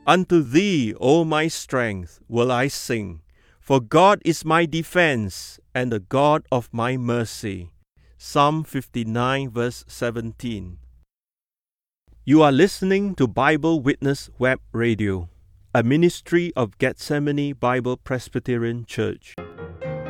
Unto thee, O my strength, will I sing, for God is my defense and the God of my mercy. Psalm 59 verse 17. You are listening to Bible Witness Web Radio, a ministry of Gethsemane Bible Presbyterian Church.